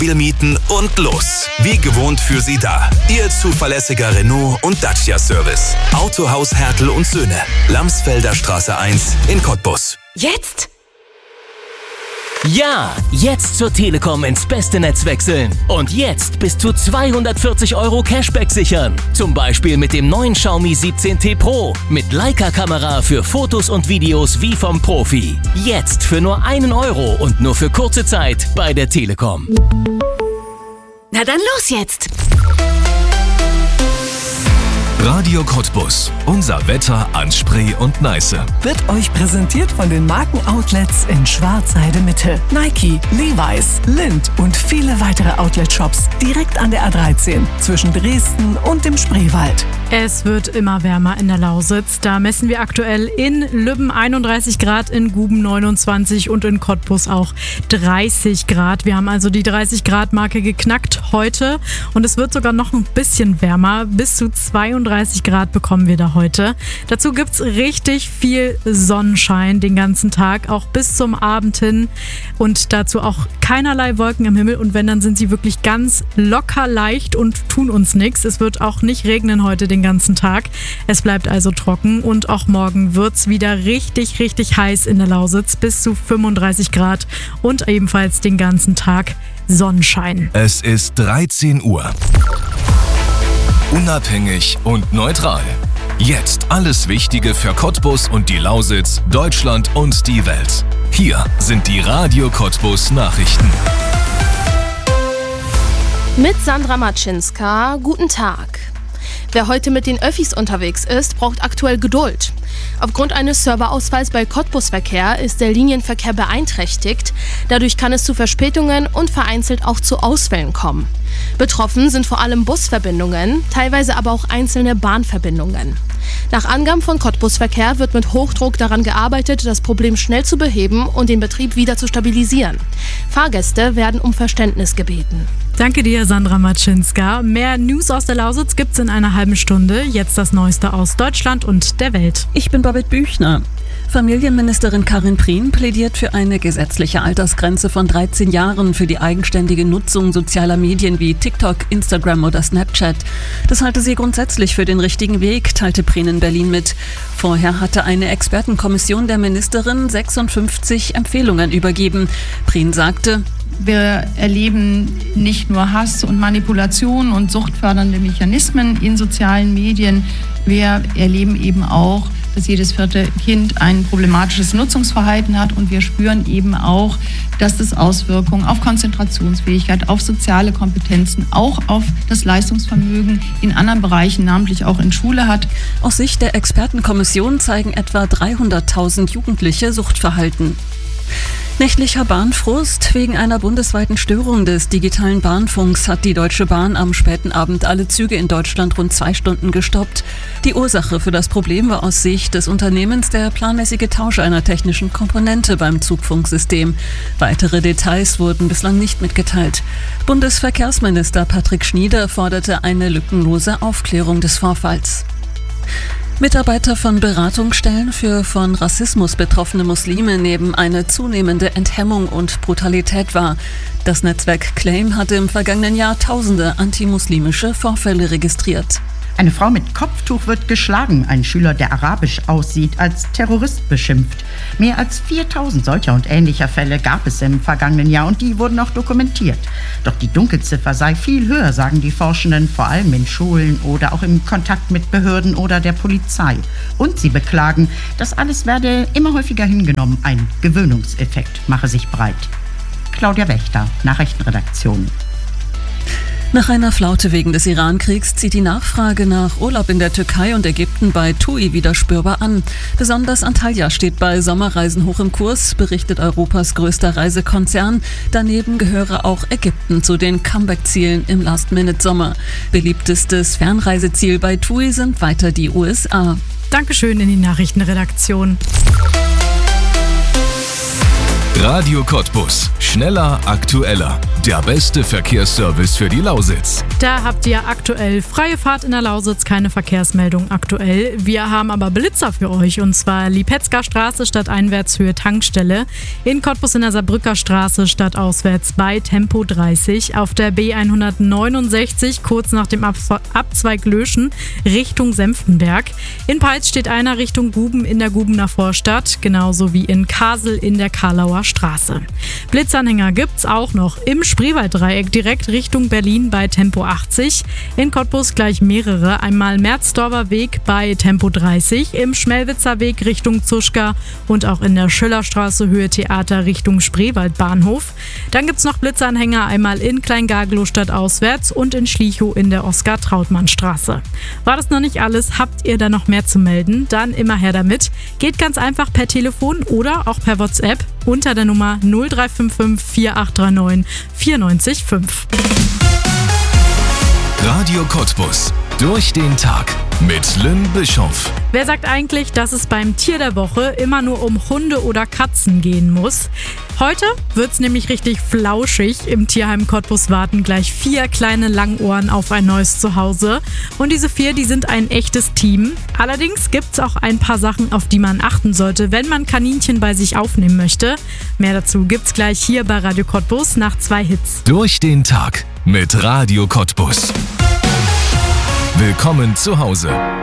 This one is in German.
Mobil mieten und los. Wie gewohnt für Sie da. Ihr zuverlässiger Renault und Dacia-Service. Autohaus Hertel und Söhne. Lamsfelder Straße 1 in Cottbus. Jetzt? Ja, jetzt zur Telekom ins beste Netz wechseln. Und jetzt bis zu 240 € Cashback sichern. Zum Beispiel mit dem neuen Xiaomi 17T Pro. Mit Leica-Kamera für Fotos und Videos wie vom Profi. Jetzt für nur 1 € und nur für kurze Zeit bei der Telekom. Na dann los jetzt! Radio Cottbus. Unser Wetter an Spree und Neiße. Wird euch präsentiert von den Markenoutlets in Schwarzheide-Mitte. Nike, Levi's, Lindt und viele weitere Outlet-Shops direkt an der A13 zwischen Dresden und dem Spreewald. Es wird immer wärmer in der Lausitz. Da messen wir aktuell in Lübben 31 Grad, in Guben 29 und in Cottbus auch 30 Grad. Wir haben also die 30-Grad-Marke geknackt heute und es wird sogar noch ein bisschen wärmer. Bis zu 32 Grad bekommen wir da heute. Dazu gibt es richtig viel Sonnenschein den ganzen Tag, auch bis zum Abend hin. Und dazu auch keinerlei Wolken am Himmel. Und wenn, dann sind sie wirklich ganz locker leicht und tun uns nichts. Es wird auch nicht regnen heute den ganzen Tag. Es bleibt also trocken und auch morgen wird es wieder richtig, richtig heiß in der Lausitz. Bis zu 35 Grad und ebenfalls den ganzen Tag Sonnenschein. Es ist 13 Uhr. Unabhängig und neutral. Jetzt alles Wichtige für Cottbus und die Lausitz, Deutschland und die Welt. Hier sind die Radio Cottbus Nachrichten. Mit Sandra Matschinska, guten Tag. Wer heute mit den Öffis unterwegs ist, braucht aktuell Geduld. Aufgrund eines Serverausfalls bei Cottbus-Verkehr ist der Linienverkehr beeinträchtigt. Dadurch kann es zu Verspätungen und vereinzelt auch zu Ausfällen kommen. Betroffen sind vor allem Busverbindungen, teilweise aber auch einzelne Bahnverbindungen. Nach Angaben von Cottbus-Verkehr wird mit Hochdruck daran gearbeitet, das Problem schnell zu beheben und den Betrieb wieder zu stabilisieren. Fahrgäste werden um Verständnis gebeten. Danke dir, Sandra Matschinska. Mehr News aus der Lausitz gibt's in einer halben Stunde. Jetzt das Neueste aus Deutschland und der Welt. Ich bin Babette Büchner. Familienministerin Karin Prien plädiert für eine gesetzliche Altersgrenze von 13 Jahren für die eigenständige Nutzung sozialer Medien wie TikTok, Instagram oder Snapchat. Das halte sie grundsätzlich für den richtigen Weg, teilte Prien in Berlin mit. Vorher hatte eine Expertenkommission der Ministerin 56 Empfehlungen übergeben. Prien sagte: Wir erleben nicht nur Hass und Manipulation und suchtfördernde Mechanismen in sozialen Medien. Wir erleben eben auch, dass jedes 4. Kind ein problematisches Nutzungsverhalten hat. Und wir spüren eben auch, dass das Auswirkungen auf Konzentrationsfähigkeit, auf soziale Kompetenzen, auch auf das Leistungsvermögen in anderen Bereichen, namentlich auch in Schule hat. Aus Sicht der Expertenkommission zeigen etwa 300.000 Jugendliche Suchtverhalten. Nächtlicher Bahnfrust. Wegen einer bundesweiten Störung des digitalen Bahnfunks hat die Deutsche Bahn am späten Abend alle Züge in Deutschland rund 2 Stunden gestoppt. Die Ursache für das Problem war aus Sicht des Unternehmens der planmäßige Tausch einer technischen Komponente beim Zugfunksystem. Weitere Details wurden bislang nicht mitgeteilt. Bundesverkehrsminister Patrick Schnieder forderte eine lückenlose Aufklärung des Vorfalls. Mitarbeiter von Beratungsstellen für von Rassismus betroffene Muslime nehmen eine zunehmende Enthemmung und Brutalität wahr. Das Netzwerk Claim hatte im vergangenen Jahr tausende antimuslimische Vorfälle registriert. Eine Frau mit Kopftuch wird geschlagen. Ein Schüler, der arabisch aussieht, als Terrorist beschimpft. Mehr als 4000 solcher und ähnlicher Fälle gab es im vergangenen Jahr und die wurden auch dokumentiert. Doch die Dunkelziffer sei viel höher, sagen die Forschenden, vor allem in Schulen oder auch im Kontakt mit Behörden oder der Polizei. Und sie beklagen, das alles werde immer häufiger hingenommen. Ein Gewöhnungseffekt mache sich breit. Claudia Wächter, Nachrichtenredaktion. Nach einer Flaute wegen des Iran-Kriegs zieht die Nachfrage nach Urlaub in der Türkei und Ägypten bei TUI wieder spürbar an. Besonders Antalya steht bei Sommerreisen hoch im Kurs, berichtet Europas größter Reisekonzern. Daneben gehöre auch Ägypten zu den Comeback-Zielen im Last-Minute-Sommer. Beliebtestes Fernreiseziel bei TUI sind weiter die USA. Dankeschön in die Nachrichtenredaktion. Radio Cottbus. Schneller, aktueller. Der beste Verkehrsservice für die Lausitz. Da habt ihr aktuell freie Fahrt in der Lausitz, keine Verkehrsmeldung aktuell. Wir haben aber Blitzer für euch, und zwar Lipetzger Straße stadteinwärts Höhe Tankstelle, in Cottbus in der Saarbrücker Straße stadtauswärts bei Tempo 30, auf der B169 kurz nach dem Abzweig Löschen Richtung Senftenberg. In Peitz steht einer Richtung Guben in der Gubener Vorstadt, genauso wie in Kasel in der Karlauer Straße. Blitzanhänger gibt's auch noch im Spreewalddreieck direkt Richtung Berlin bei Tempo 80. In Cottbus gleich mehrere. Einmal Merzdorfer Weg bei Tempo 30, im Schmelwitzer Weg Richtung Zuschka und auch in der Schillerstraße Höhe Theater Richtung Spreewaldbahnhof. Dann gibt's noch Blitzanhänger einmal in Kleingarglow stadtauswärts und in Schlichow in der Oskar-Trautmann-Straße. War das noch nicht alles? Habt ihr da noch mehr zu melden? Dann immer her damit. Geht ganz einfach per Telefon oder auch per WhatsApp unter der Nummer 0355 4839 945. Radio Cottbus. Durch den Tag mit Lynn Bischoff. Wer sagt eigentlich, dass es beim Tier der Woche immer nur um Hunde oder Katzen gehen muss? Heute wird's nämlich richtig flauschig. Im Tierheim Cottbus warten gleich 4 kleine Langohren auf ein neues Zuhause. Und diese 4, die sind ein echtes Team. Allerdings gibt's auch ein paar Sachen, auf die man achten sollte, wenn man Kaninchen bei sich aufnehmen möchte. Mehr dazu gibt's gleich hier bei Radio Cottbus nach 2 Hits. Durch den Tag mit Radio Cottbus. Willkommen zu Hause.